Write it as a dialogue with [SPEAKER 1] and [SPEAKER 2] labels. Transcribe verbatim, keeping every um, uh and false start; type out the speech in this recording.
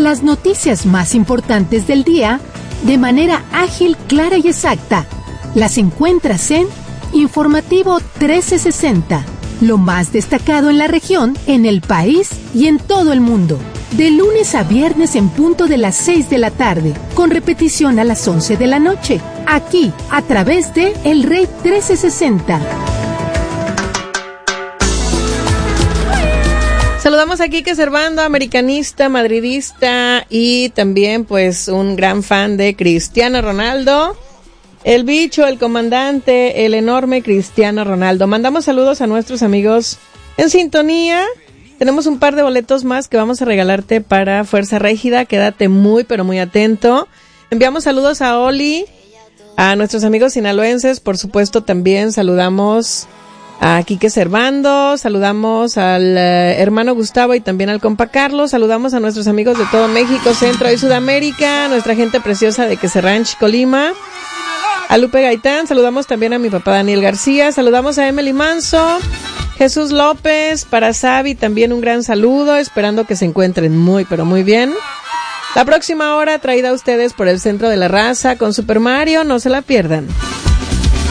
[SPEAKER 1] Las noticias más importantes del día de manera ágil, clara y exacta. Las encuentras en Informativo trece sesenta. Lo más destacado en la región, en el país y en todo el mundo. De lunes a viernes en punto de las seis de la tarde, con repetición a las once de la noche. Aquí, a través de El Rey trece sesenta.
[SPEAKER 2] Saludamos a Quique Servando, americanista, madridista y también pues un gran fan de Cristiano Ronaldo. El bicho, el comandante, el enorme Cristiano Ronaldo. Mandamos saludos a nuestros amigos en sintonía. Tenemos un par de boletos más que vamos a regalarte para Fuerza Régida. Quédate muy pero muy atento. Enviamos saludos a Oli, a nuestros amigos sinaloenses. Por supuesto también saludamos a Quique Servando, saludamos al uh, hermano Gustavo y también al compa Carlos, saludamos a nuestros amigos de todo México, Centro y Sudamérica, nuestra gente preciosa de Queso Ranch, Colima, a Lupe Gaitán, saludamos también a mi papá Daniel García, saludamos a Emily Manso, Jesús López, para Sabi también un gran saludo, esperando que se encuentren muy pero muy bien. La próxima hora traída a ustedes por el Centro de la Raza con Super Mario, no se la pierdan.